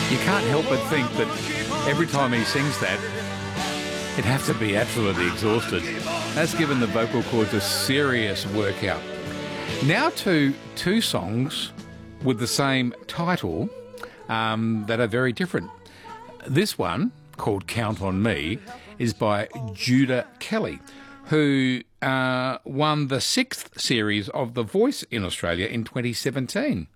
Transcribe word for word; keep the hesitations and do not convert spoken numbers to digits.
You can't help but think that every time he sings that, he'd have to be absolutely exhausted. That's given the vocal cords a serious workout. Now to two songs with the same title um, that are very different. This one, called Count on Me, is by Judah Kelly, who uh, won the sixth series of The Voice in Australia in twenty seventeen.